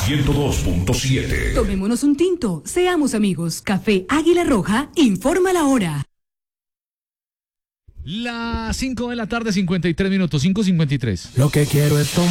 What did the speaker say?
102.7. Tomémonos un tinto, seamos amigos. Café Águila Roja informa la hora. Las 5 de la tarde, 53 minutos, 5:53. Lo que quiero es tomar.